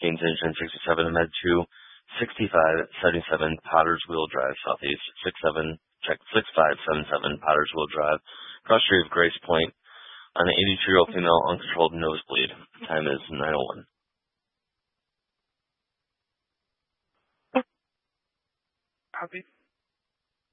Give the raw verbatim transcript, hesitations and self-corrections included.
Keynes Engine sixty-seven, Med two, sixty-five seventy-seven, Potter's Wheel Drive, Southeast, six seven, check six five seven seven, Potter's Wheel Drive, cross street of Grace Point, on an eighty-two-year-old female, uncontrolled nosebleed. Time is nine oh one. Copy.